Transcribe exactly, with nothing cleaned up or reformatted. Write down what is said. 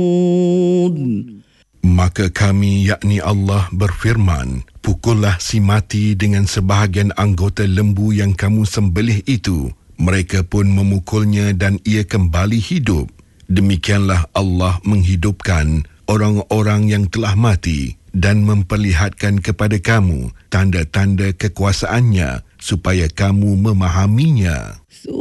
Maka kami, yakni Allah, berfirman, pukullah si mati dengan sebahagian anggota lembu yang kamu sembelih itu. Mereka pun memukulnya dan ia kembali hidup. Demikianlah Allah menghidupkan orang-orang yang telah mati dan memperlihatkan kepada kamu tanda-tanda kekuasaannya supaya kamu memahaminya.